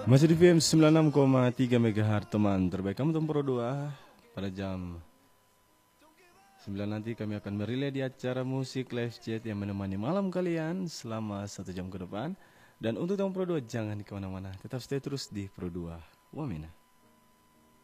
Masih di FM 96,3 MHz teman terbaik kamu Tom Pro 2. Pada jam 9 nanti kami akan merilai di acara musik live chat yang menemani malam kalian selama 1 jam ke depan. Dan untuk Tom Pro 2 jangan kemana-mana, tetap stay terus di Pro 2. Wamina.